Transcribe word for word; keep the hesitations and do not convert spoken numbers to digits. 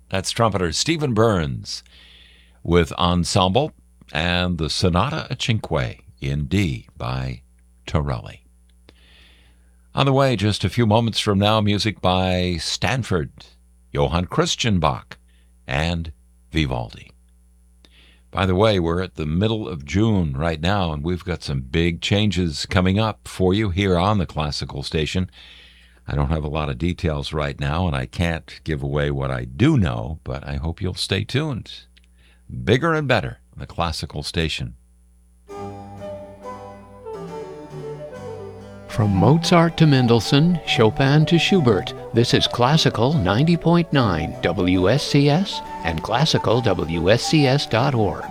That's trumpeter Stephen Burns with Ensemble and the Sonata a Cinque in D by Torelli. On the way, just a few moments from now, music by Stanford, Johann Christian Bach, and Vivaldi. By the way, we're at the middle of June right now, and we've got some big changes coming up for you here on the Classical Station. I don't have a lot of details right now, and I can't give away what I do know, but I hope you'll stay tuned. Bigger and better, the Classical Station. From Mozart to Mendelssohn, Chopin to Schubert, this is Classical ninety point nine W S C S and classical W S C S dot org.